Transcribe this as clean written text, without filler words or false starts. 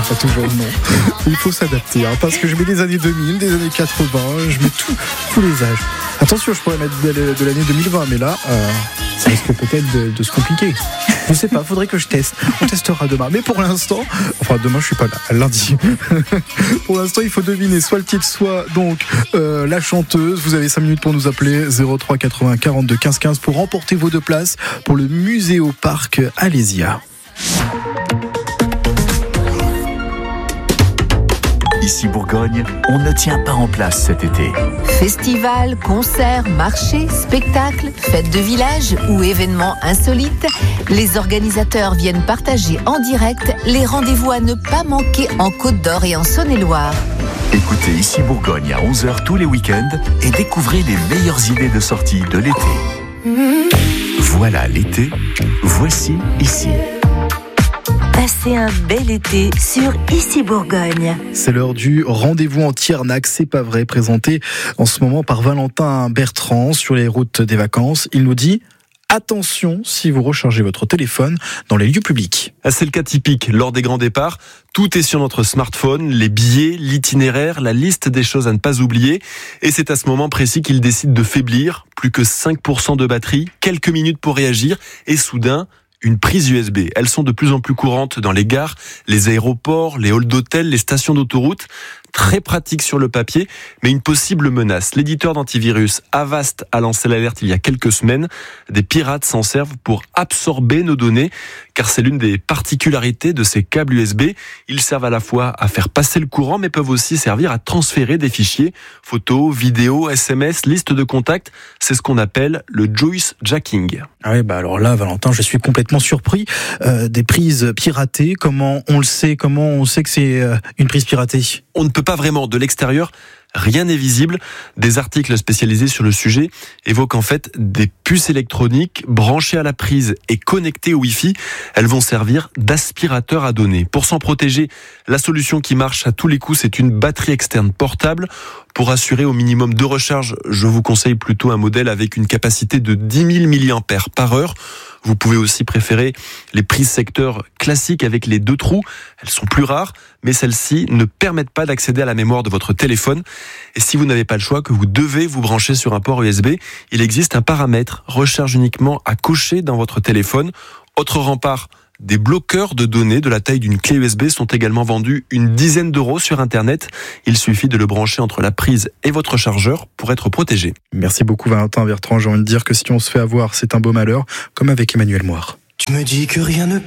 pas toujours non. Il faut s'adapter, parce que je mets des années 2000, des années 80, je mets tous les âges. Attention, je pourrais mettre de l'année 2020, mais là, ça risque peut-être de se compliquer. Je sais pas, faudrait que je teste. On testera demain. Mais pour l'instant, demain je suis pas là, lundi. Pour l'instant, il faut deviner soit le titre, soit donc la chanteuse. Vous avez 5 minutes pour nous appeler 03 80 42 15 15 pour remporter vos 2 places pour le Muséoparc Alésia. Ici Bourgogne, on ne tient pas en place cet été. Festivals, concerts, marchés, spectacles, fêtes de village ou événements insolites, les organisateurs viennent partager en direct les rendez-vous à ne pas manquer en Côte d'Or et en Saône-et-Loire. Écoutez Ici Bourgogne à 11h tous les week-ends et découvrez les meilleures idées de sortie de l'été. Voilà l'été, voici Ici. Passez un bel été sur Ici Bourgogne. C'est l'heure du rendez-vous en Tiernac, c'est pas vrai, présenté en ce moment par Valentin Bertrand sur les routes des vacances. Il nous dit: attention si vous rechargez votre téléphone dans les lieux publics. C'est le cas typique lors des grands départs. Tout est sur notre smartphone, les billets, l'itinéraire, la liste des choses à ne pas oublier. Et c'est à ce moment précis qu'il décide de faiblir. Plus que 5% de batterie, quelques minutes pour réagir et soudain, une prise USB. Elles sont de plus en plus courantes dans les gares, les aéroports, les halls d'hôtels, les stations d'autoroute. Très pratique sur le papier, mais une possible menace. L'éditeur d'antivirus Avast a lancé l'alerte il y a quelques semaines. Des pirates s'en servent pour absorber nos données, car c'est l'une des particularités de ces câbles USB. Ils servent à la fois à faire passer le courant, mais peuvent aussi servir à transférer des fichiers, photos, vidéos, SMS, liste de contacts. C'est ce qu'on appelle le Joyce Jacking. Ah oui, alors là, Valentin, je suis complètement surpris. Des prises piratées, comment on le sait? Comment on sait que c'est une prise piratée? On ne peut pas vraiment. De l'extérieur, rien n'est visible. Des articles spécialisés sur le sujet évoquent en fait des puces électroniques branchées à la prise et connectées au Wi-Fi. Elles vont servir d'aspirateur à données. Pour s'en protéger, la solution qui marche à tous les coups, c'est une batterie externe portable. Pour assurer au minimum de recharge, je vous conseille plutôt un modèle avec une capacité de 10 000 mAh par heure. Vous pouvez aussi préférer les prises secteur classiques avec les 2 trous. Elles sont plus rares, mais celles-ci ne permettent pas d'accéder à la mémoire de votre téléphone. Et si vous n'avez pas le choix, que vous devez vous brancher sur un port USB, il existe un paramètre recharge uniquement à cocher dans votre téléphone. Autre rempart, des bloqueurs de données de la taille d'une clé USB sont également vendus une dizaine d'euros sur Internet. Il suffit de le brancher entre la prise et votre chargeur pour être protégé. Merci beaucoup Valentin Bertrand. J'ai envie de dire que si on se fait avoir, c'est un beau malheur, comme avec Emmanuel Moire. Tu me dis que rien ne